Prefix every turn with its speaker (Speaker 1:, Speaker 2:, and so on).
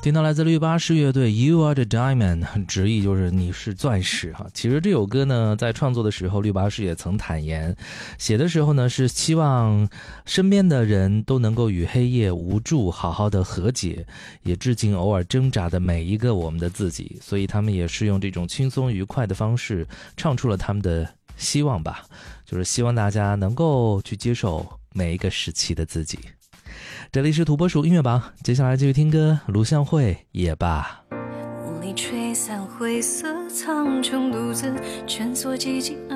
Speaker 1: 听到来自绿巴士乐队 You Are the Diamond， 直译就是你是钻石哈。其实这首歌呢，在创作的时候，绿巴士也曾坦言，写的时候呢是希望身边的人都能够与黑夜无助好好的和解，也致敬偶尔挣扎的每一个我们的自己。所以他们也是用这种轻松愉快的方式唱出了他们的希望吧，就是希望大家能够去接受每一个时期的自己。这里是土拨鼠音乐榜，接下来继续听歌，卢相会也罢。
Speaker 2: 雾里吹散灰色苍穹，独自蜷缩寂静